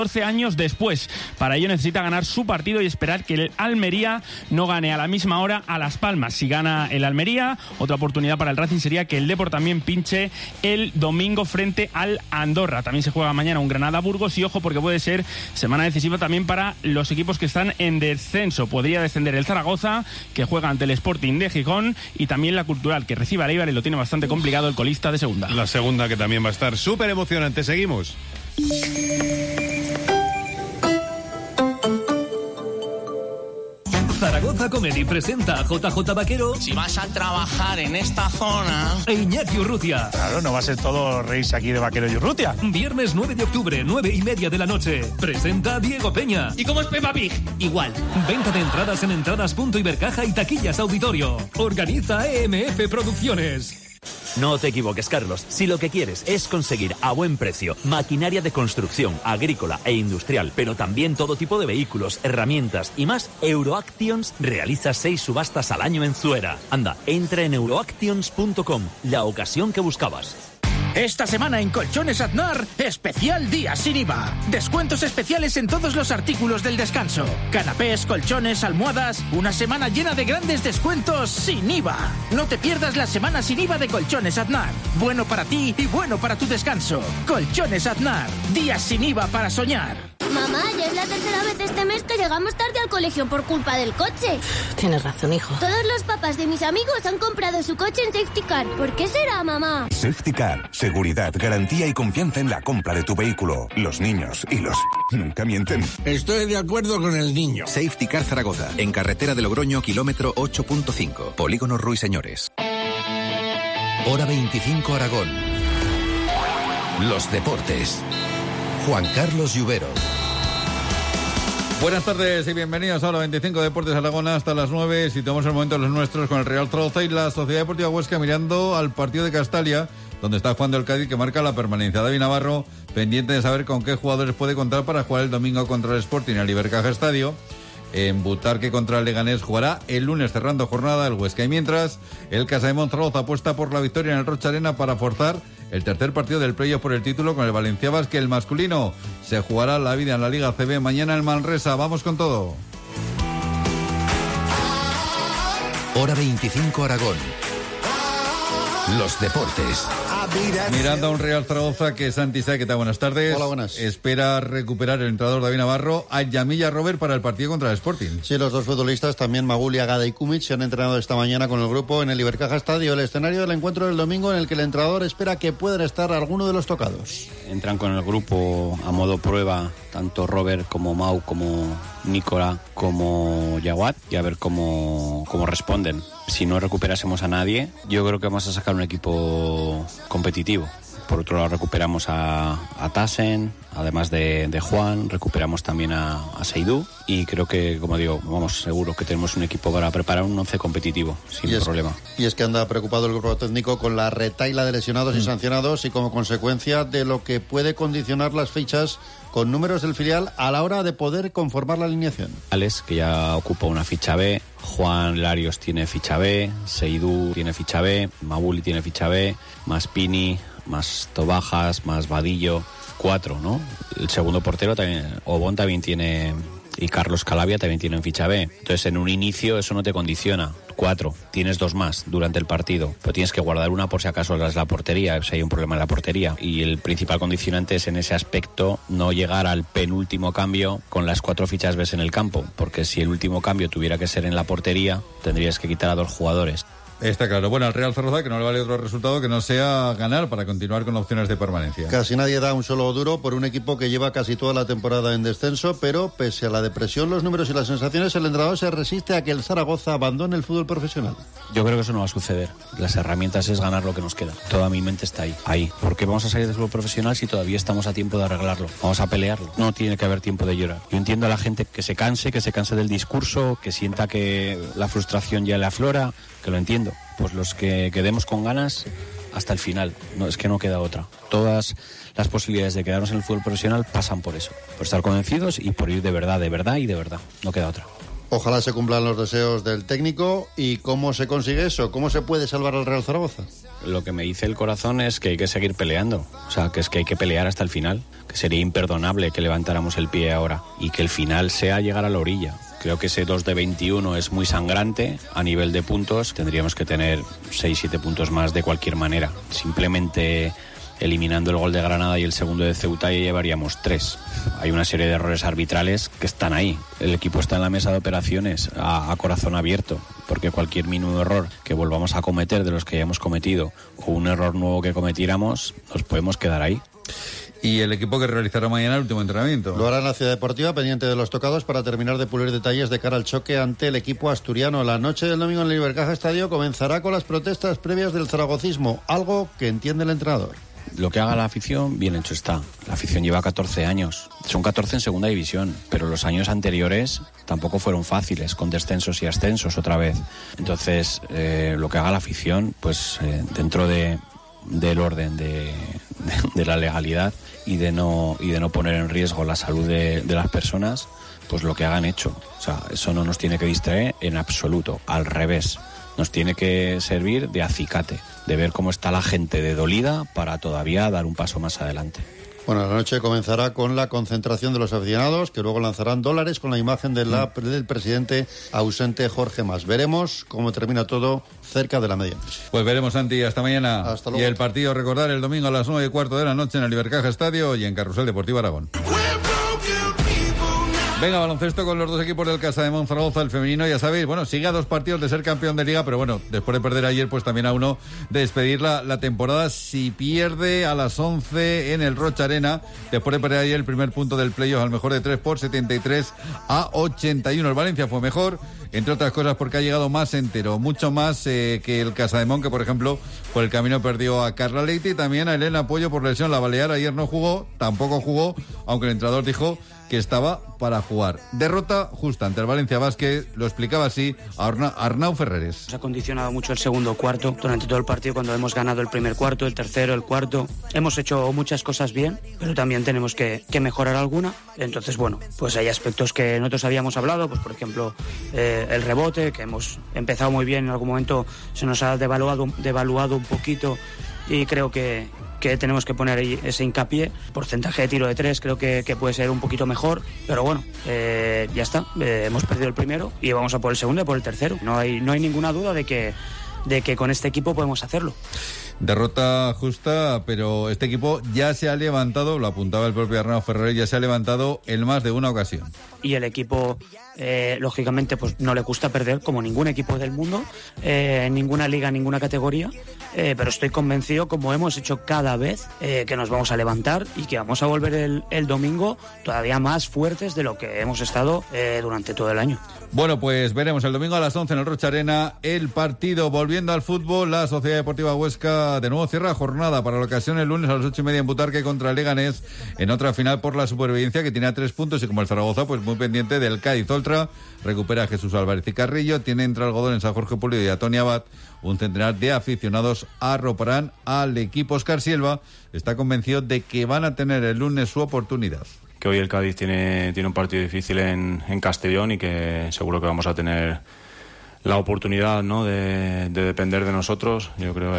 14 años después. Para ello necesita ganar su partido y esperar que el Almería no gane a la misma hora a Las Palmas. Si gana el Almería, otra oportunidad para el Racing sería que el Depor también pinche el domingo frente al Andorra. También se juega mañana un Granada-Burgos y ojo porque puede ser semana decisiva también para los equipos que están en descenso. Podría descender el Zaragoza, que juega ante el Sporting de Gijón, y también la Cultural, que recibe al Eibar y lo tiene bastante complicado el colista de segunda. La segunda, que también va a estar súper emocionante. Seguimos. Zaragoza Comedy presenta a JJ Vaquero. Si vas a trabajar en esta zona... E Iñaki Urrutia. Claro, no va a ser todo reírse aquí de Vaquero y Urrutia. Viernes 9 de octubre, 9:30 de la noche. Presenta Diego Peña. ¿Y cómo es Peppa Pig? Igual. Venta de entradas en entradas.ibercaja y taquillas auditorio. Organiza EMF Producciones. No te equivoques, Carlos. Si lo que quieres es conseguir a buen precio maquinaria de construcción, agrícola e industrial, pero también todo tipo de vehículos, herramientas y más, Euroactions realiza 6 subastas al año en Zuera. Anda, entra en euroactions.com, la ocasión que buscabas. Esta semana en Colchones Aznar, especial día sin IVA. Descuentos especiales en todos los artículos del descanso. Canapés, colchones, almohadas. Una semana llena de grandes descuentos sin IVA. No te pierdas la semana sin IVA de Colchones Aznar. Bueno para ti y bueno para tu descanso. Colchones Aznar. Días sin IVA para soñar. Mamá, ya es la tercera vez este mes que llegamos tarde al colegio por culpa del coche. Tienes razón, hijo. Todos los papás de mis amigos han comprado su coche en Safety Car. ¿Por qué será, mamá? Safety Car. Seguridad, garantía y confianza en la compra de tu vehículo. Los niños y los... nunca mienten. Estoy de acuerdo con el niño. Safety Car Zaragoza. En carretera de Logroño, kilómetro 8.5. Polígono Ruiseñores. Hora 25 Aragón. Los deportes. Juan Carlos Lluvero. Buenas tardes y bienvenidos a Hora 25 Deportes Aragón hasta las 9. Si tomamos el momento de los nuestros con el Real Zaragoza y la Sociedad Deportiva Huesca mirando al partido de Castalia, donde está jugando el Cádiz, que marca la permanencia. David Navarro, pendiente de saber con qué jugadores puede contar para jugar el domingo contra el Sporting al Ibercaja Estadio. En Butarque contra el Leganés jugará el lunes cerrando jornada el Huesca. Y mientras, el Casademont Zaragoza apuesta por la victoria en el Rocha Arena para forzar el tercer partido del playoff por el título con el Valencia Basket. El masculino se jugará la vida en la Liga CB mañana en Manresa. Vamos con todo. Hora 25 Aragón. Los deportes. Mirando a un Real Zaragoza que Santi Sá, ¿qué tal? Buenas tardes. Hola, buenas. Espera recuperar el entrenador David Navarro a Yamilla Robert para el partido contra el Sporting. Sí, los dos futbolistas, también Maguli, Agada y Kumic, se han entrenado esta mañana con el grupo en el Ibercaja Estadio, el escenario del encuentro del domingo en el que el entrenador espera que puedan estar alguno de los tocados. Entran con el grupo a modo prueba, tanto Robert como Mau, como Nicola, como Jawad, y a ver cómo responden. Si no recuperásemos a nadie, yo creo que vamos a sacar un equipo competitivo. Por otro lado, recuperamos a Tassen, además de Juan, recuperamos también a Seydou, y creo que, como digo, vamos, seguro que tenemos un equipo para preparar un 11 competitivo, sin problema. Y es que anda preocupado el grupo técnico con la retaila de lesionados y sancionados, y como consecuencia de lo que puede condicionar las fichas con números del filial a la hora de poder conformar la alineación. Alex, que ya ocupa una ficha B, Juan Larios tiene ficha B, Seydou tiene ficha B, Mabuli tiene ficha B, más Pini, más Tobajas, más Vadillo, 4, ¿no? El segundo portero también, Obón también tiene, y Carlos Calabia también tienen ficha B. Entonces, en un inicio eso no te condiciona. 4, tienes 2 más durante el partido, pero tienes que guardar una por si acaso es la portería, si hay un problema en la portería. Y el principal condicionante es en ese aspecto no llegar al penúltimo cambio con las 4 fichas B en el campo, porque si el último cambio tuviera que ser en la portería, tendrías que quitar a 2 jugadores. Está claro. Bueno, al Real Zaragoza que no le vale otro resultado que no sea ganar para continuar con opciones de permanencia. Casi nadie da un solo duro por un equipo que lleva casi toda la temporada en descenso, pero pese a la depresión, los números y las sensaciones, el entrenador se resiste a que el Zaragoza abandone el fútbol profesional. Yo creo que eso no va a suceder. Las herramientas es ganar lo que nos queda. Toda mi mente está ahí. ¿Por qué vamos a salir del fútbol profesional si todavía estamos a tiempo de arreglarlo? Vamos a pelearlo. No tiene que haber tiempo de llorar. Yo entiendo a la gente que se canse del discurso, que sienta que la frustración ya le aflora, que lo entiendo. Pues los que quedemos con ganas hasta el final, no, es que no queda otra. Todas las posibilidades de quedarnos en el fútbol profesional pasan por eso, por estar convencidos y por ir de verdad, no queda otra. Ojalá se cumplan los deseos del técnico. ¿Y cómo se consigue eso? ¿Cómo se puede salvar al Real Zaragoza? Lo que me dice el corazón es que hay que seguir peleando. O sea, que es que hay que pelear hasta el final. Que sería imperdonable que levantáramos el pie ahora. Y que el final sea llegar a la orilla. Creo que ese 2 de 21 es muy sangrante. A nivel de puntos tendríamos que tener 6-7 puntos más de cualquier manera. Simplemente eliminando el gol de Granada y el segundo de Ceuta ya llevaríamos 3. Hay una serie de errores arbitrales que están ahí. El equipo está en la mesa de operaciones a corazón abierto, porque cualquier mínimo error que volvamos a cometer de los que ya hemos cometido o un error nuevo que cometiéramos, nos podemos quedar ahí. Y el equipo que realizará mañana el último entrenamiento. Lo hará en la Ciudad Deportiva, pendiente de los tocados, para terminar de pulir detalles de cara al choque ante el equipo asturiano. La noche del domingo en el Ibercaja Estadio comenzará con las protestas previas del zaragocismo, algo que entiende el entrenador. Lo que haga la afición, bien hecho está. La afición lleva 14 años. Son 14 en segunda división, pero los años anteriores tampoco fueron fáciles, con descensos y ascensos otra vez. Entonces, lo que haga la afición, pues dentro del orden de la legalidad y de no poner en riesgo la salud de las personas, pues lo que hagan hecho. O sea, eso no nos tiene que distraer en absoluto, al revés. Nos tiene que servir de acicate, de ver cómo está la gente de dolida para todavía dar un paso más adelante. Bueno, la noche comenzará con la concentración de los aficionados, que luego lanzarán dólares con la imagen del presidente ausente Jorge Mas. Veremos cómo termina todo cerca de la medianoche. Pues veremos, Santi, hasta mañana. Hasta luego. Y el partido, recordar, el domingo a las 9:15 de la noche en el Ibercaja Estadio y en Carrusel Deportivo Aragón. Venga, baloncesto con los dos equipos del Casademón Zaragoza, el femenino, ya sabéis, bueno, sigue a 2 partidos de ser campeón de liga, pero bueno, después de perder ayer, pues también a 1 de despedir la temporada. Si pierde a las 11 en el Rocha Arena, después de perder ayer el primer punto del playoff al mejor de 3 por 73-81. El Valencia fue mejor, entre otras cosas porque ha llegado más entero, mucho más que el Casademón, que por ejemplo, por el camino perdió a Carla Leite y también a Elena Pollo por lesión. La Balear ayer no jugó, tampoco jugó, aunque el entrenador dijo que estaba para jugar. Derrota justa ante el Valencia Basket, lo explicaba así Arnau Ferreres. Nos ha condicionado mucho el segundo cuarto, durante todo el partido, cuando hemos ganado el primer cuarto, el tercero, el cuarto. Hemos hecho muchas cosas bien, pero también tenemos que mejorar alguna. Entonces, bueno, pues hay aspectos que nosotros habíamos hablado, pues por ejemplo, el rebote, que hemos empezado muy bien, en algún momento se nos ha devaluado un poquito y creo que tenemos que poner ahí ese hincapié. Porcentaje de tiro de 3 creo que puede ser un poquito mejor, pero bueno, ya está, hemos perdido el primero y vamos a por el segundo y por el tercero. No hay ninguna duda de que con este equipo podemos hacerlo. Derrota justa, pero este equipo ya se ha levantado, lo apuntaba el propio Arnau Ferrer, ya se ha levantado en más de una ocasión. Y el equipo, lógicamente, pues no le gusta perder, como ningún equipo del mundo, en ninguna liga, en ninguna categoría, pero estoy convencido, como hemos hecho cada vez, que nos vamos a levantar y que vamos a volver el domingo todavía más fuertes de lo que hemos estado durante todo el año. Bueno, pues veremos el domingo a las 11 en el Rocha Arena el partido. Volviendo al fútbol, la Sociedad Deportiva Huesca de nuevo cierra jornada para la ocasión el lunes a las 8:30 en Butarque contra el Leganés en otra final por la supervivencia, que tiene a 3 puntos, y como el Zaragoza, pues muy pendiente del Cádiz. Oltra recupera a Jesús Álvarez y Carrillo, tiene entre algodón en San Jorge Pulido y a Tony Abad. Un centenar de aficionados arroparán al equipo. Óscar Silva está convencido de que van a tener el lunes su oportunidad. Que hoy el Cádiz tiene un partido difícil en Castellón y que seguro que vamos a tener la oportunidad, ¿no?, de depender de nosotros. Yo creo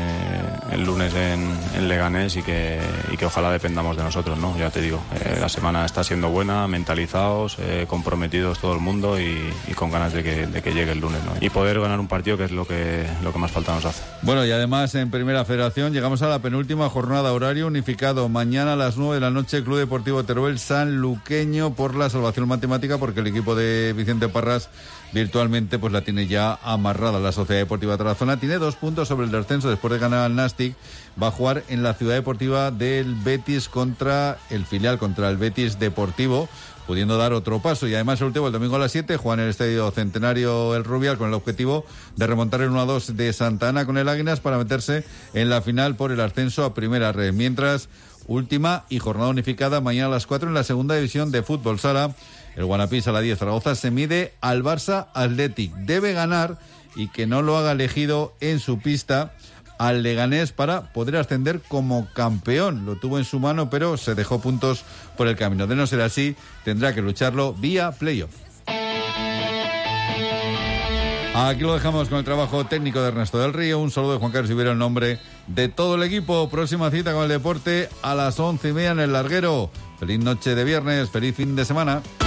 el lunes en Leganés y que ojalá dependamos de nosotros, ¿no? Ya te digo, la semana está siendo buena, mentalizados, comprometidos todo el mundo y con ganas de que llegue el lunes, ¿no? Y poder ganar un partido, que es lo que más falta nos hace. Bueno, y además en Primera Federación llegamos a la penúltima jornada, horario unificado. Mañana a las 9 de la noche, Club Deportivo Teruel Sanluqueño por la salvación matemática, porque el equipo de Vicente Parras virtualmente pues la tiene ya amarrada. La Sociedad Deportiva Tarazona tiene 2 puntos sobre el descenso después de ganar al Nastic. Va a jugar en la Ciudad Deportiva del Betis contra el filial, contra el Betis Deportivo, pudiendo dar otro paso. Y además el último, el domingo a las 7, juega en el Estadio Centenario el Rubial con el objetivo de remontar el 1-2 de Santa Ana con el Águilas para meterse en la final por el ascenso a Primera Red. Mientras, última y jornada unificada mañana a las 4 en la Segunda División de Fútbol Sala. El Guanapís a la 10, Zaragoza se mide al Barça Athletic. Debe ganar y que no lo haga elegido en su pista al Leganés para poder ascender como campeón. Lo tuvo en su mano, pero se dejó puntos por el camino. De no ser así, tendrá que lucharlo vía playoff. Aquí lo dejamos con el trabajo técnico de Ernesto del Río. Un saludo de Juan Carlos Ibero en nombre de todo el equipo. Próxima cita con el deporte a las 11:30 en el Larguero. Feliz noche de viernes, feliz fin de semana.